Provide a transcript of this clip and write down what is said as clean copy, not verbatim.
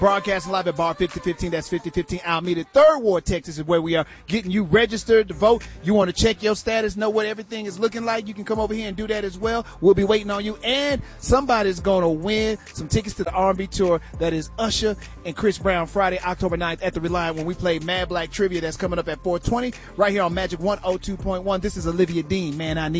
Broadcasting live at Bar 5015. That's 5015 Alameda, 3rd Ward, Texas is where we are getting you registered to vote. You want to check your status, know what everything is looking like, you can come over here and do that as well. We'll be waiting on you. And somebody's going to win some tickets to the R&B tour. That is Usher and Chris Brown Friday, October 9th at the Reliant when we play Mad Black Trivia. That's coming up at 4:20 right here on Magic 102.1. This is Olivia Dean. Man, I need